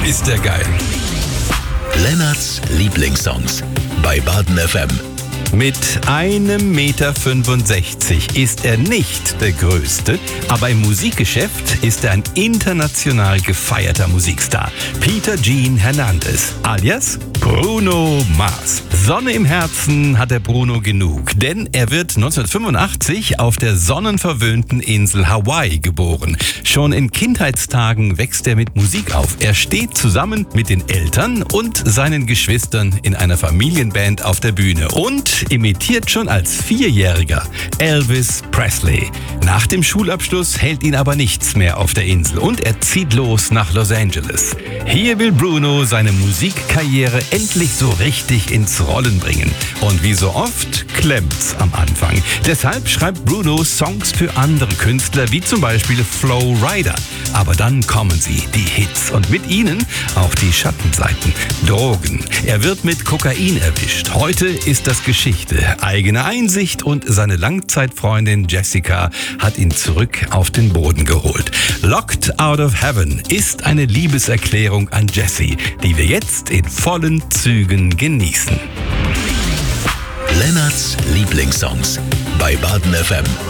ist der geil. Lennarts Lieblingssongs bei Baden FM. Mit 1,65 Meter ist er nicht der Größte, aber im Musikgeschäft ist er ein international gefeierter Musikstar. Peter Gene Hernandez, alias Bruno Mars. Sonne im Herzen hat der Bruno genug, denn er wird 1985 auf der sonnenverwöhnten Insel Hawaii geboren. Schon in Kindheitstagen wächst er mit Musik auf. Er steht zusammen mit den Eltern und seinen Geschwistern in einer Familienband auf der Bühne und imitiert schon als 4-Jähriger Elvis Presley. Nach dem Schulabschluss hält ihn aber nichts mehr auf der Insel und er zieht los nach Los Angeles. Hier will Bruno seine Musikkarriere endlich so richtig ins Rollen bringen. Und wie so oft klemmt's am Anfang. Deshalb schreibt Bruno Songs für andere Künstler, wie zum Beispiel Flo Rida. Aber dann kommen sie, die Hits, und mit ihnen auch die Schattenseiten. Drogen. Er wird mit Kokain erwischt. Heute ist das Geschichte. Eigene Einsicht und seine Langzeitfreundin Jessica hat ihn zurück auf den Boden geholt. Locked Out of Heaven ist eine Liebeserklärung an Jessie, die wir jetzt in vollen Zügen genießen. Lennarts Lieblingssongs bei Baden FM.